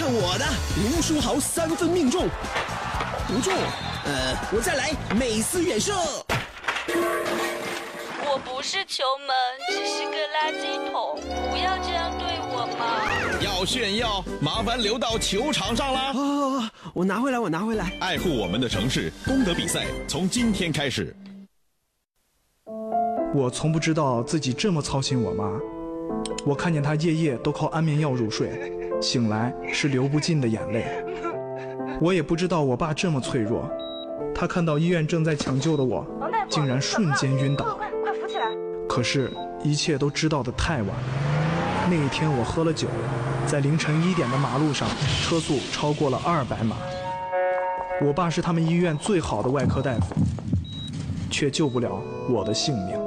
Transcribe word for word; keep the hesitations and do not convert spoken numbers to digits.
看我的，林书豪三分命中，不中，呃，我再来，美斯远射。 我不是球门，只是个垃圾桶，不要这样对我嘛！ 要炫耀，麻烦留到球场上啦！ 哦，我拿回来，我拿回来。 爱护我们的城市，功德比赛从今天开始。 我从不知道自己这么操心我妈，我看见她夜夜都靠安眠药入睡，醒来是流不尽的眼泪。我也不知道我爸这么脆弱，他看到医院正在抢救的我，竟然瞬间晕倒。 快快扶起来！ 可是，一切都知道得太晚了。那一天我喝了酒，在凌晨一点的马路上，车速超过了二百码。我爸是他们医院最好的外科大夫，却救不了我的性命。